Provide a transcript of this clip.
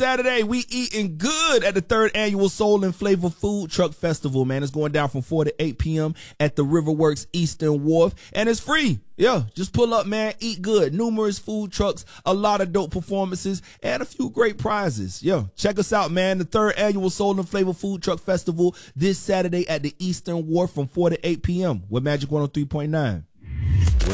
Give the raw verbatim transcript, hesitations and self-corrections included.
Saturday, we eating good at the third annual Soul and Flavor Food Truck Festival, man. It's going down from four to eight p.m. at the Riverworks Eastern Wharf, and it's free. Yeah, just pull up, man, eat good. Numerous food trucks, a lot of dope performances, and a few great prizes. Yeah, check us out, man. The third annual Soul and Flavor Food Truck Festival this Saturday at the Eastern Wharf from four to eight p.m. with Magic one oh three point nine.